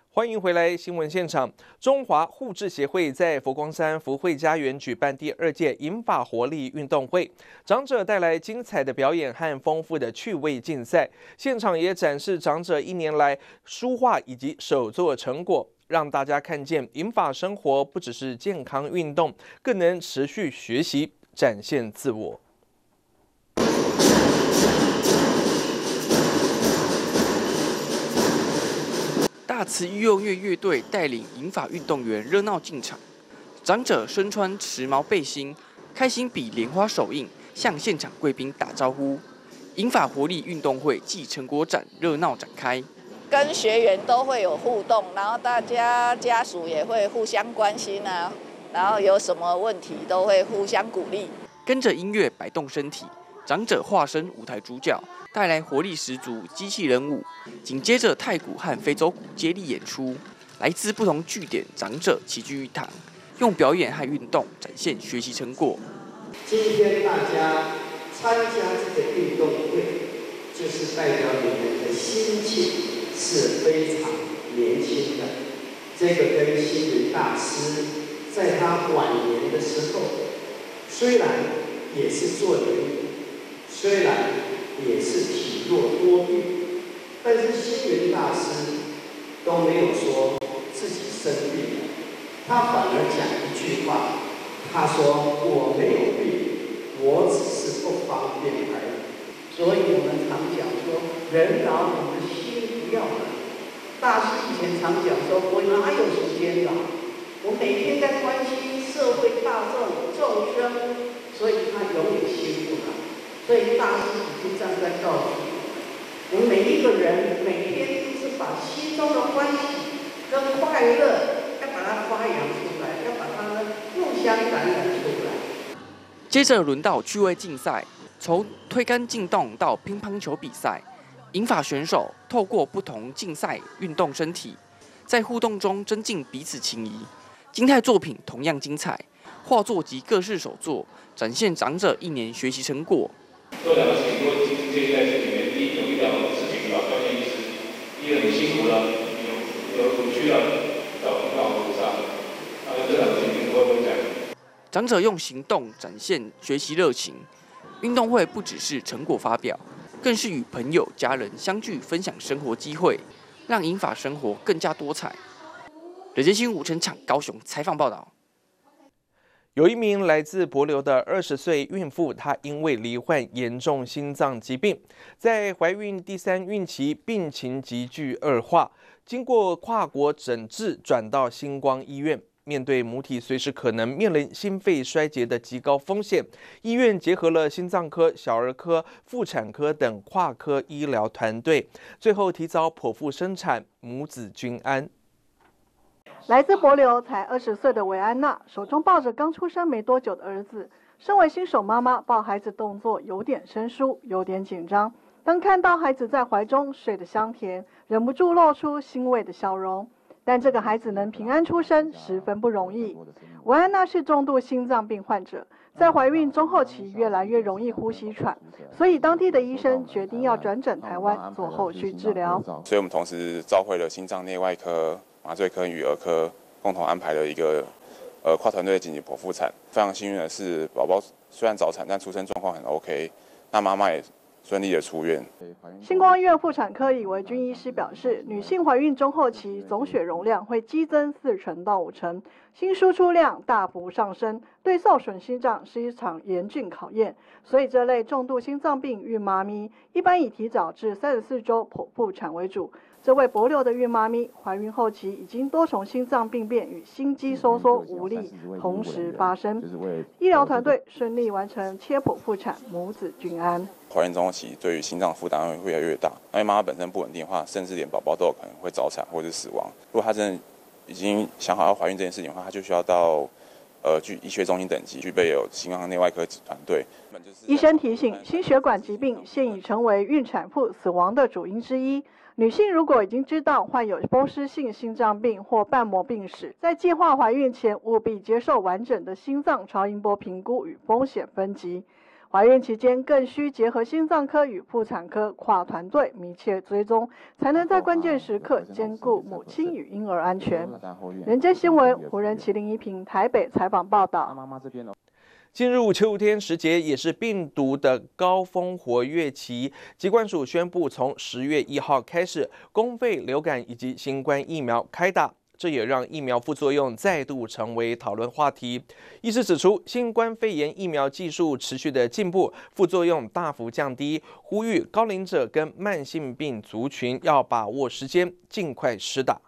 欢迎回来，新闻现场。中华护智协会在佛光山福慧家园举办第2届银发活力运动会，长者带来精彩的表演和丰富的趣味竞赛，现场也展示长者1年来书画以及手作成果，让大家看见银发生活不只是健康运动，更能持续学习，展现自我。 大慈育幼院乐队带领银发运动员热闹进场，长者身穿时髦背心，开心比莲花手印，向现场贵宾打招呼。银发活力运动会暨成果展热闹展开， 跟学员都会有互动，然后大家家属也会互相关心啊，然后有什么问题都会互相鼓励。 跟着音乐摆动身体，长者化身舞台主角。带来活力十足机器人舞，紧接着太鼓和非洲鼓接力演出，来自不同据点长者齐聚一堂，用表演和运动展现学习成果。 今天大家参加这个运动会，就是代表你们的心情是非常年轻的。这个跟星云大师在他晚年的时候，虽然也是坐轮椅，虽然也是体弱多病，但是星云大师都没有说自己生病了，他反而讲一句话，他说我没有病，我只是不方便而已。所以我们常讲说，人老你的心不要老。大师以前常讲说，我哪有时间老？我每天在关心社会大众众生，所以他永远心不老。所以大师已经站在告诉我们每一个人每天都是把心中的欢喜跟快乐要把它发扬出来，要把它们互相感染出来。 接着轮到趣味竞赛，从推杆进洞到乒乓球比赛，银发选手透过不同竞赛运动身体，在互动中增进彼此情谊。静态作品同样精彩，画作及各式手作展现长者1年学习成果。 做2个事情，都这一代里面，第一有一条事情要表现意思，第二你辛苦了，有委屈了，到路上，这2个事情我都讲。 长者用行动展现学习热情，运动会不只是成果发表，更是与朋友家人相聚分享生活机会，让银发生活更加多彩。人杰新吴成场高雄采访报道。 有一名来自帛琉的20岁孕妇，她因为罹患严重心脏疾病，在怀孕第3孕期病情急剧恶化，经过跨国诊治，转到星光医院。面对母体随时可能面临心肺衰竭的极高风险，医院结合了心脏科、小儿科、妇产科等跨科医疗团队，最后提早剖腹生产，母子均安。 来自帛琉才20岁的维安娜，手中抱着刚出生没多久的儿子。身为新手妈妈，抱孩子动作有点生疏，有点紧张。当看到孩子在怀中睡得香甜，忍不住露出欣慰的笑容。但这个孩子能平安出生，十分不容易。维安娜是重度心脏病患者，在怀孕中后期越来越容易呼吸喘，所以当地的医生决定要转诊台湾做后续治疗。 所以我们同时召会了心脏内外科、麻醉科与儿科，共同安排了一个跨团队的紧急剖腹产。非常幸运的是，宝宝虽然早产，但出生状况很 OK， 那妈妈也顺利的出院。 星光医院妇产科李维君医师表示，女性怀孕中后期总血容量会激增40%到50%，心输出量大幅上升，对受损心脏是一场严峻考验。所以这类重度心脏病孕妈咪一般以提早至34周剖腹产为主。这位帛琉的孕妈咪怀孕后期已经多重心脏病变与心肌收缩无力同时发生，医疗团队顺利完成切剖腹产，母子均安。 怀孕中后期对于心脏负担会越来越大，因为妈妈本身不稳定的话，甚至连宝宝都有可能会早产或者死亡。如果她真的已经想好要怀孕这件事情的话，她就需要到医学中心等级，具备有心脏内外科团队。 医生提醒，心血管疾病现已成为孕产妇死亡的主因之一。女性如果已经知道患有风湿性心脏病或瓣膜病史，在计划怀孕前务必接受完整的心脏超音波评估与风险分级。 怀孕期间更需结合心脏科与妇产科跨团队密切追踪，才能在关键时刻兼顾母亲与婴儿安全。人间新闻，湖人麒麟一平台北采访报道。 进入秋天时节，也是病毒的高峰活跃期。疾管署宣布，从10月1号开始，公费流感以及新冠疫苗开打。这也让疫苗副作用再度成为讨论话题。医师指出，新冠肺炎疫苗技术持续的进步，副作用大幅降低，呼吁高龄者跟慢性病族群要把握时间，尽快施打。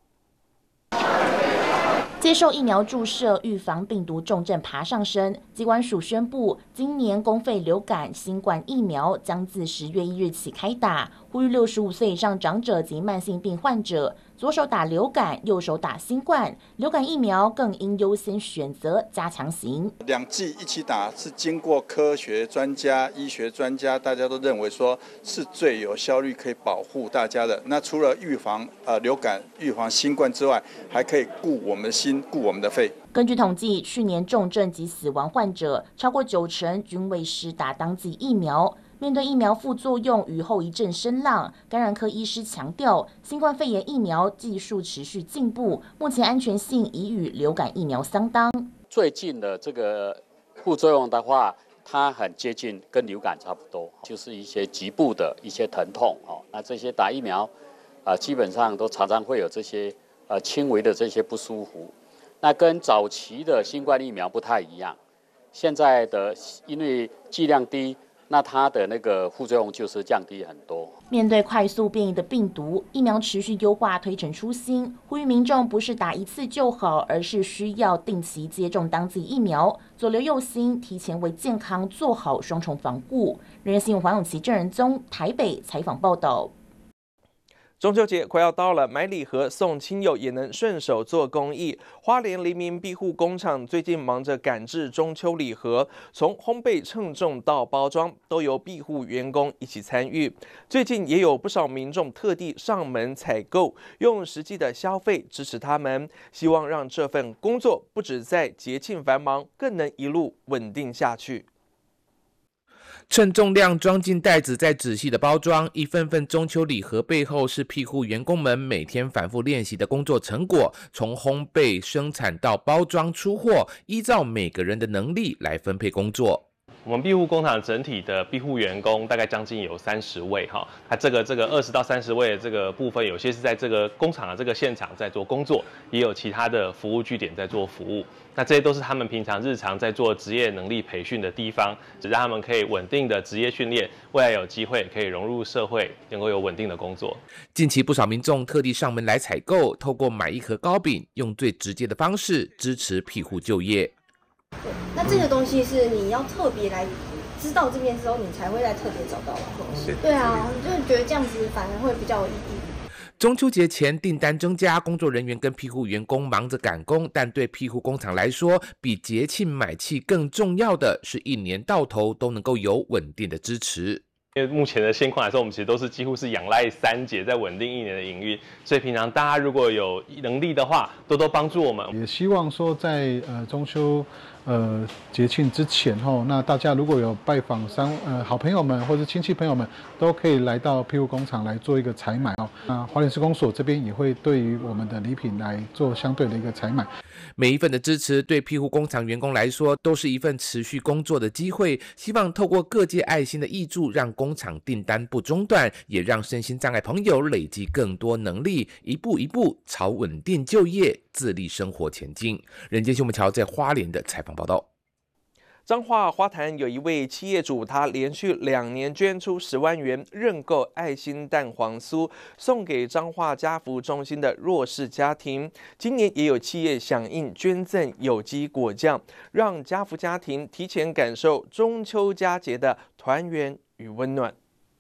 接受疫苗注射，预防病毒重症爬上升。疾管署宣布，今年公费流感、新冠疫苗将自10月1日起开打，呼吁65岁以上长者及慢性病患者，左手打流感，右手打新冠。流感疫苗更应优先选择加强型。 2剂一起打是经过科学专家、医学专家，大家都认为说是最有效率，可以保护大家的。那除了预防流感、预防新冠之外，还可以顾我们的心、顾我们的肺。 根据统计，去年重症及死亡患者超过90%均未施打当剂疫苗。面对疫苗副作用与后遗症声浪，感染科医师强调，新冠肺炎疫苗技术持续进步，目前安全性已与流感疫苗相当。 最近的这个副作用的话，它很接近跟流感差不多，就是一些局部的一些疼痛哦。那这些打疫苗基本上都常常会有这些轻微的这些不舒服。那跟早期的新冠疫苗不太一样，现在的因为剂量低。那它的那个副作用就是降低很多。 面对快速变异的病毒，疫苗持续优化推陈出新，呼吁民众不是打一次就好，而是需要定期接种当剂疫苗，左留右心，提前为健康做好双重防护。人人新闻黄永琪、郑仁宗台北采访报道。 中秋节快要到了，买礼盒送亲友也能顺手做公益。花莲黎明庇护工厂最近忙着赶制中秋礼盒，从烘焙、称重到包装，都由庇护员工一起参与。最近也有不少民众特地上门采购，用实际的消费支持他们，希望让这份工作不只在节庆繁忙，更能一路稳定下去。 称重量装进袋子，再仔细的包装，一份份中秋礼盒背后是庇护员工们每天反复练习的工作成果。从烘焙、生产到包装出货，依照每个人的能力来分配工作。 我们庇护工厂整体的庇护员工大概将近有30位哈，它这个20到30位的这个部分，有些是在这个工厂的这个现场在做工作，也有其他的服务据点在做服务。那这些都是他们平常日常在做职业能力培训的地方，只让他们可以稳定的职业训练，未来有机会可以融入社会，能够有稳定的工作。 近期不少民众特地上门来采购，透过买一盒糕饼，用最直接的方式支持庇护就业。 对，那这个东西是你要特别来知道这边之后，你才会来特别找到的东西。对啊，我就觉得这样子反而会比较有意义。 中秋节前订单增加，工作人员跟庇护员工忙着赶工，但对庇护工厂来说，比节庆买气更重要的是一年到头都能够有稳定的支持。 因为目前的现况来说，我们其实都是几乎是仰赖3节在稳定一年的营运，所以平常大家如果有能力的话，多多帮助我们。 也希望说在中秋节庆之前那大家如果有拜访好朋友们或者亲戚朋友们，都可以来到庇护工厂来做一个采买那花莲市公所这边也会对于我们的礼品来做相对的一个采买。 每一份的支持对庇护工厂员工来说都是一份持续工作的机会，希望透过各界爱心的挹注，让工厂订单不中断，也让身心障碍朋友累积更多能力，一步一步朝稳定就业、自立生活前进。人间新闻桥在花莲的采访报道。 彰化花坛有一位企业主，他连续2年捐出10万元认购爱心蛋黄酥，送给彰化家福中心的弱势家庭。今年也有企业响应捐赠有机果酱，让家福家庭提前感受中秋佳节的团圆与温暖。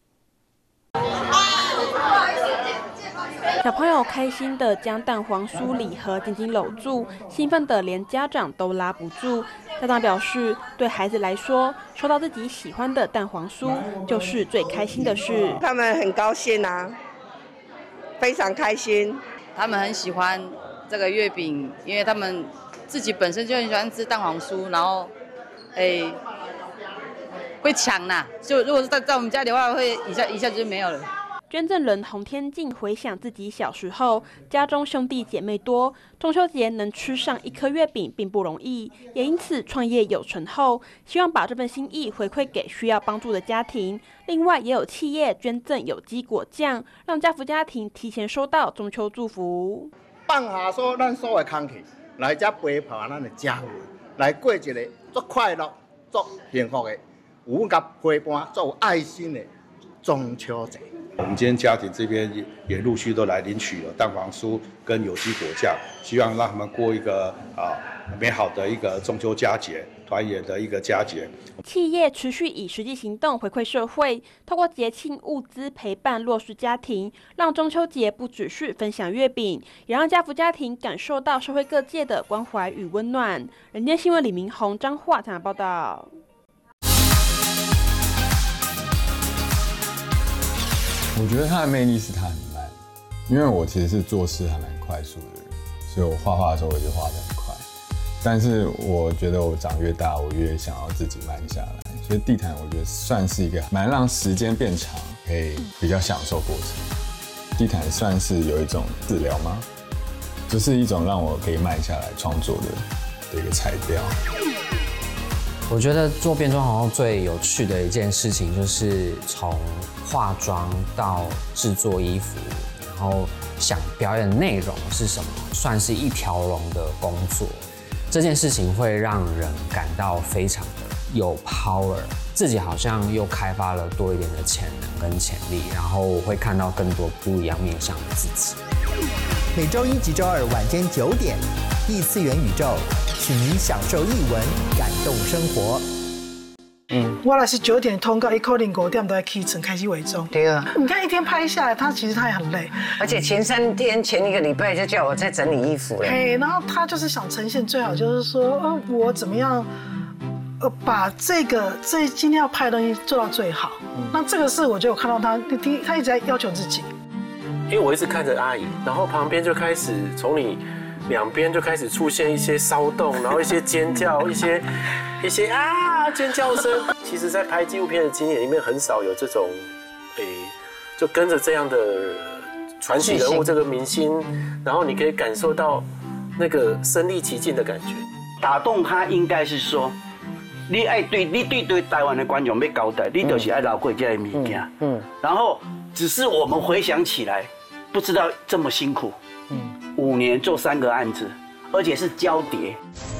小朋友开心地将蛋黄酥礼盒紧紧搂住，兴奋得连家长都拉不住。家长表示，对孩子来说，收到自己喜欢的蛋黄酥就是最开心的事。 他们很高兴啊，非常开心。 他们很喜欢这个月饼，因为他们自己本身就很喜欢吃蛋黄酥，然后会抢啦。就如果是在我们家里的话，会一下就没有了。 捐赠人洪天静回想自己小时候，家中兄弟姐妹多，中秋节能吃上1颗月饼并不容易，也因此创业有成后，希望把这份心意回馈给需要帮助的家庭。另外，也有企业捐赠有机果酱，让家福家庭提前收到中秋祝福。 放下咱所有的空气，来这陪伴咱的家人，来过一个足快乐、足幸福的、有甲陪伴、足有爱心的中秋节。 我们今天家庭这边也陆续都来领取了蛋黄酥跟有机果酱，希望让他们过一个美好的一个中秋佳节，团圆的一个佳节。 企业持续以实际行动回馈社会，透过节庆物资陪伴弱势家庭，让中秋节不只是分享月饼，也让家福家庭感受到社会各界的关怀与温暖。人间新闻李明宏彰化采访报道。 我觉得他的魅力是他很慢，因为我其实是做事还蛮快速的人，所以我画画的时候我就画得很快。但是我觉得我长越大，我越想要自己慢下来。所以地毯我觉得算是一个蛮让时间变长，可以比较享受过程。地毯算是有一种治疗吗？就是一种让我可以慢下来创作的一个材料。 我觉得做变装皇后最有趣的一件事情，就是从化妆到制作衣服，然后想表演内容是什么，算是一条龙的工作。这件事情会让人感到非常的有 power， 自己好像又开发了多一点的潜能跟潜力，然后我会看到更多不一样面向的自己。 每周1及周2晚间9点，异次元宇宙，请您享受艺文，感动生活。 我若是9点通告，可能5点都要起床开始伪装。 对啊， 你看一天拍下来，他其实他也很累， 而且前1个礼拜就叫我在整理衣服了。 嘿，然后他就是想呈现最好，就是说，我怎么样，把今天要拍的东西做到最好。那这个是我觉得我看到他一直在要求自己。 因为我一直看着阿姨，然后旁边就开始从你两边就开始出现一些骚动，然后一些尖叫，一些尖叫声。其实，在拍纪录片的经验里面，很少有这种，就跟着这样的传奇人物这个明星，然后你可以感受到那个身临其境的感觉。 打动他应该是说，你对台湾的观众要交代，你就是爱留过这个物件。然后只是我们回想起来，不知道这么辛苦。5年做3个案子，而且是交叠。